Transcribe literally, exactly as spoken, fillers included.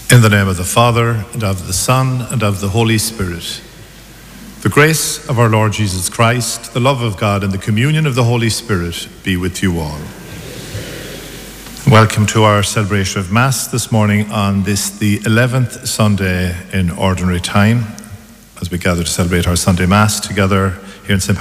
In the name of the Father, and of the Son, and of the Holy Spirit. The grace of our Lord Jesus Christ, the love of God, and the communion of the Holy Spirit be with you all. Welcome to our celebration of Mass this morning on this, the eleventh Sunday in Ordinary Time, as we gather to celebrate our Sunday Mass together here in Saint